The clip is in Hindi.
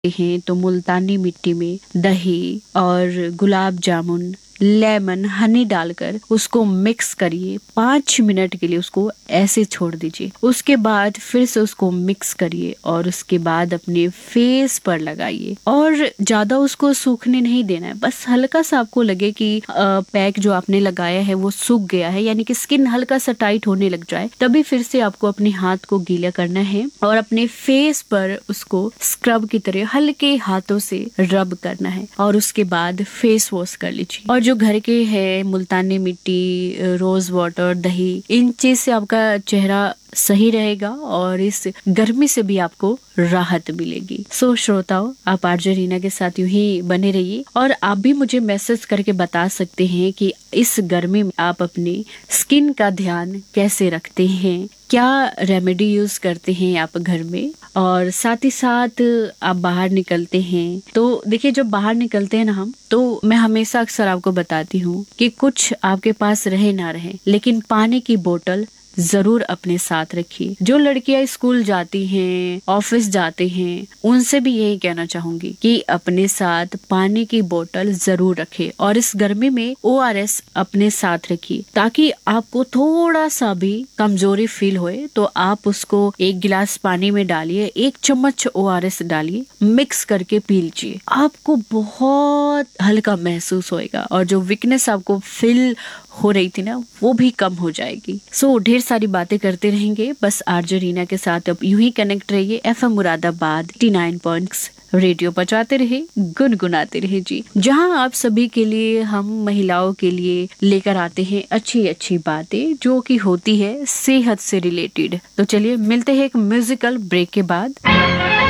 हैं तो मुल्तानी मिट्टी में दही और गुलाब जामुन, लेमन, हनी डालकर उसको मिक्स करिए। 5 मिनट के लिए उसको ऐसे छोड़ दीजिए। उसके बाद फिर से उसको मिक्स करिए और उसके बाद अपने फेस पर लगाइए। और ज्यादा उसको सूखने नहीं देना है, बस हल्का सा आपको लगे कि पैक जो आपने लगाया है वो सूख गया है, यानी कि स्किन हल्का सा टाइट होने लग जाए, तभी फिर से आपको अपने हाथ को गीला करना है और अपने फेस पर उसको स्क्रब की तरह हल्के हाथों से रब करना है और उसके बाद फेस वॉश कर लीजिए। और जो घर के है मुल्तानी मिट्टी, रोज वाटर, दही, इन चीज से आपका चेहरा सही रहेगा और इस गर्मी से भी आपको राहत मिलेगी। सो श्रोताओ, आप आरजे रीना के साथ यूं ही बने रहिए और आप भी मुझे मैसेज करके बता सकते हैं कि इस गर्मी में आप अपनी स्किन का ध्यान कैसे रखते हैं, क्या रेमेडी यूज करते हैं आप घर में, और साथ ही साथ आप बाहर निकलते हैं तो देखिए, जब बाहर निकलते हैं ना हम, तो मैं हमेशा अक्सर आपको बताती हूँ कि कुछ आपके पास रहे ना रहे, लेकिन पानी की बोतल जरूर अपने साथ रखिए। जो लड़कियां स्कूल जाती हैं, ऑफिस जाते हैं, उनसे भी यही कहना चाहूंगी कि अपने साथ पानी की बोतल जरूर रखें और इस गर्मी में ORS अपने साथ रखिए, ताकि आपको थोड़ा सा भी कमजोरी फील होए तो आप उसको 1 गिलास पानी में डालिए, 1 चम्मच ORS डालिए, मिक्स करके पी लीजिए। आपको बहुत हल्का महसूस होएगा और जो वीकनेस आपको फील हो रही थी ना, वो भी कम हो जाएगी। सो ढेर सारी बातें करते रहेंगे, बस आरजे रीना के साथ अब यूं ही कनेक्ट रहिए। FM मुरादाबाद 89 रेडियो बजाते रहे, गुनगुनाते रहे जी, जहां आप सभी के लिए, हम महिलाओं के लिए लेकर आते हैं अच्छी अच्छी बातें जो कि होती है सेहत से रिलेटेड। तो चलिए मिलते हैं एक म्यूजिकल ब्रेक के बाद।